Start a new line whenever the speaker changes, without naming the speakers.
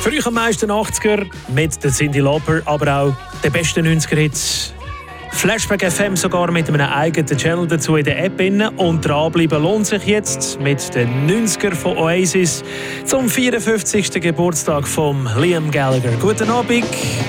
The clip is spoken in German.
Für euch am meisten 80er mit der Cyndi Lauper, aber auch der besten 90er-Hits. Flashback FM sogar mit einem eigenen Channel dazu in der App. Und dranbleiben lohnt sich jetzt mit den 90er von Oasis zum 54. Geburtstag von Liam Gallagher. Guten Abend.